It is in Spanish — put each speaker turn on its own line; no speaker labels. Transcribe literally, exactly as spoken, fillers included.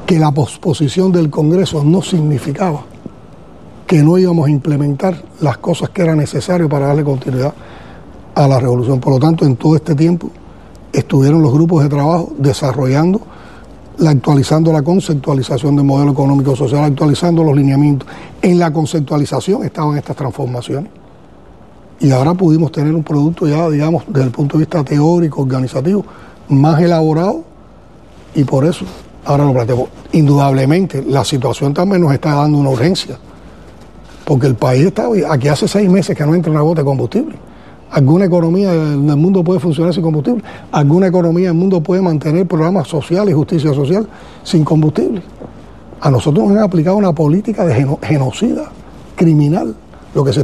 que la posposición del Congreso no significaba que no íbamos a implementar las cosas que eran necesarias para darle continuidad a la revolución. Por lo tanto, en todo este tiempo estuvieron los grupos de trabajo desarrollando, la, actualizando la conceptualización del modelo económico social, actualizando los lineamientos. En la conceptualización estaban estas transformaciones. Y ahora pudimos tener un producto ya, digamos, desde el punto de vista teórico, organizativo, más elaborado, y por eso ahora lo planteamos. Indudablemente, la situación también nos está dando una urgencia, porque el país está, aquí hace seis meses que no entra una gota de combustible. ¿Alguna economía del mundo puede funcionar sin combustible? ¿Alguna economía del mundo puede mantener programas sociales y justicia social sin combustible? A nosotros nos han aplicado una política de geno, genocida, criminal, lo que se